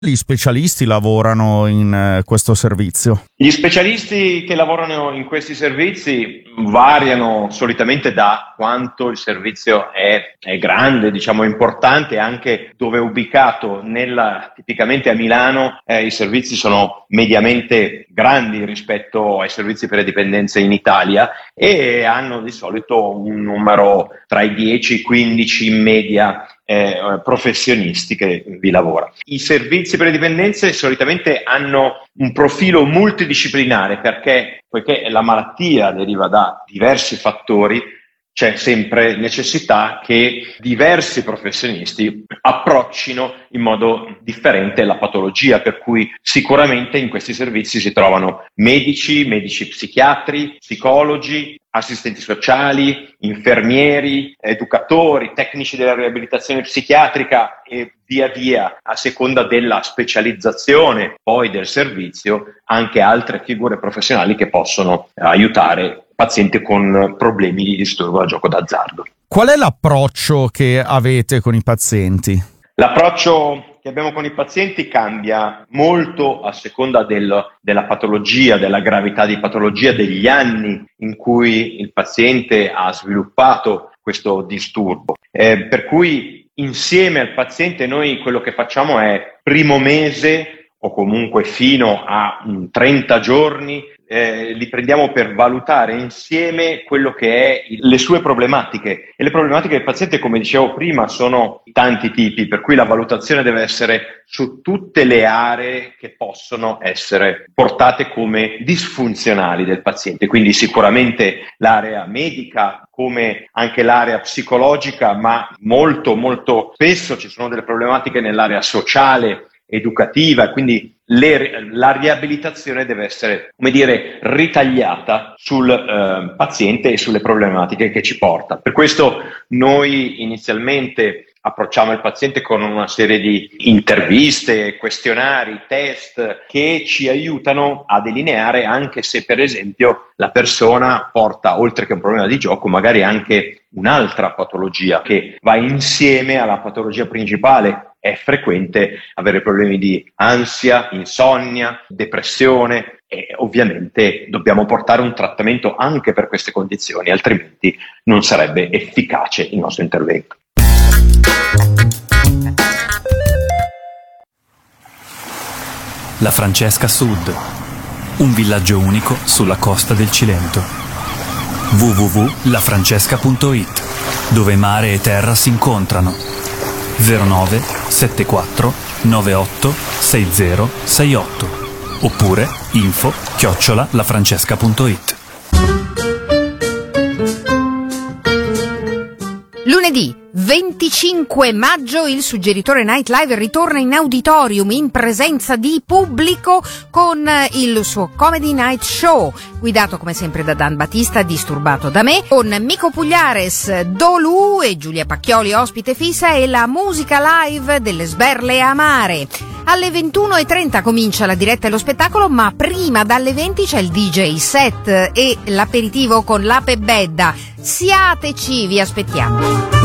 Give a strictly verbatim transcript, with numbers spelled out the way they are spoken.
Gli specialisti lavorano in eh, questo servizio? Gli specialisti che lavorano in questi servizi variano solitamente da quanto il servizio è, è grande, diciamo importante, anche dove è ubicato. Nella, tipicamente a Milano eh, i servizi sono mediamente grandi rispetto ai servizi per le dipendenze in Italia e hanno di solito un numero tra i dieci e i quindici in media Eh, professionisti che vi lavora. I servizi per le dipendenze solitamente hanno un profilo multidisciplinare perché, poiché la malattia deriva da diversi fattori, c'è sempre necessità che diversi professionisti approccino in modo differente la patologia, per cui sicuramente in questi servizi si trovano medici, medici psichiatri, psicologi, assistenti sociali, infermieri, educatori, tecnici della riabilitazione psichiatrica e via via, a seconda della specializzazione poi del servizio, anche altre figure professionali che possono aiutare pazienti con problemi di disturbo da gioco d'azzardo. Qual è l'approccio che avete con i pazienti? L'approccio che abbiamo con i pazienti cambia molto a seconda del, della patologia, della gravità di patologia, degli anni in cui il paziente ha sviluppato questo disturbo. Eh, per cui insieme al paziente noi quello che facciamo è primo mese o comunque fino a trenta giorni eh, li prendiamo per valutare insieme quello che è le sue problematiche, e le problematiche del paziente, come dicevo prima, sono tanti tipi, per cui la valutazione deve essere su tutte le aree che possono essere portate come disfunzionali del paziente, quindi sicuramente l'area medica come anche l'area psicologica, ma molto molto spesso ci sono delle problematiche nell'area sociale, educativa, quindi le, la riabilitazione deve essere, come dire, ritagliata sul eh, paziente e sulle problematiche che ci porta. Per questo noi inizialmente approcciamo il paziente con una serie di interviste, questionari, test che ci aiutano a delineare anche se per esempio la persona porta, oltre che un problema di gioco, magari anche un'altra patologia che va insieme alla patologia principale. È frequente avere problemi di ansia, insonnia, depressione e ovviamente dobbiamo portare un trattamento anche per queste condizioni, altrimenti non sarebbe efficace il nostro intervento. La Francesca Sud, un villaggio unico sulla costa del Cilento. w w w punto la francesca punto i t, dove mare e terra si incontrano. zero nove sette quattro nove otto sei zero sei otto oppure info chiocciola lafrancesca punto i t. Lunedì venticinque maggio il Suggeritore Nightlive ritorna in auditorium in presenza di pubblico con il suo Comedy Night Show, guidato come sempre da Dan Battista, disturbato da me, con Mico Pugliares, Dolu e Giulia Pacchioli ospite fissa, e la musica live delle Sberle Amare. Alle ventuno e trenta comincia la diretta e lo spettacolo, ma prima dalle venti c'è il D J set e l'aperitivo con l'Ape Bedda. Siateci, vi aspettiamo.